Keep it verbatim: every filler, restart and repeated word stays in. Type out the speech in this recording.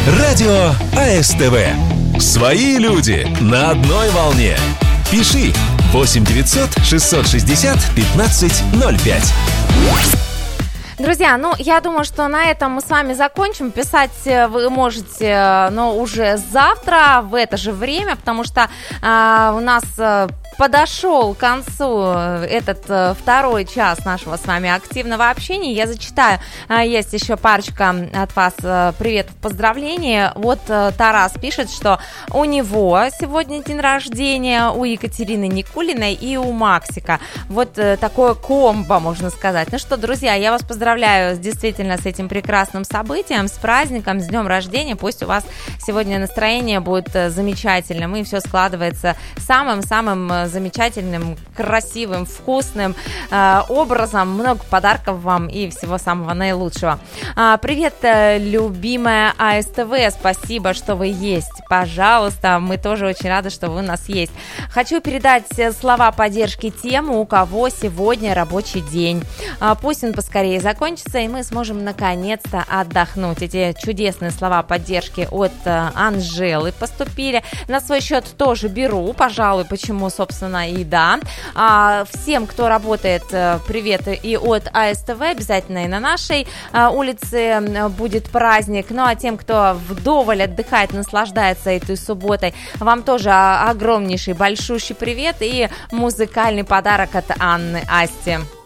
Радио АСТВ. Свои люди на одной волне. Пиши восемь девятьсот шестьсот шестьдесят пятнадцать ноль пять. Друзья, ну, я думаю, что на этом мы с вами закончим. Писать вы можете, но уже завтра в это же время, потому что а, у нас подошел к концу этот э, второй час нашего с вами активного общения. Я зачитаю, э, есть еще парочка от вас э, привет, поздравления. Вот э, Тарас пишет, что у него сегодня день рождения, у Екатерины Никулиной и у Максика. Вот э, такое комбо, можно сказать. Ну что, друзья, я вас поздравляю с, действительно с этим прекрасным событием, с праздником, с днем рождения. Пусть у вас сегодня настроение будет э, замечательным и все складывается самым-самым замечательным, красивым, вкусным э, образом. Много подарков вам и всего самого наилучшего. А, привет, любимая АСТВ, спасибо, что вы есть. Пожалуйста, мы тоже очень рады, что вы у нас есть. Хочу передать слова поддержки тем, у кого сегодня рабочий день. А, пусть он поскорее закончится, и мы сможем наконец-то отдохнуть. Эти чудесные слова поддержки от э, Анжелы поступили. На свой счет тоже беру, пожалуй, почему, собственно, и да. А, всем, кто работает, привет и от АСТВ, обязательно и на нашей а, улице будет праздник. Ну а тем, кто вдоволь отдыхает, наслаждается этой субботой, вам тоже огромнейший, большущий привет и музыкальный подарок от Анны Асти.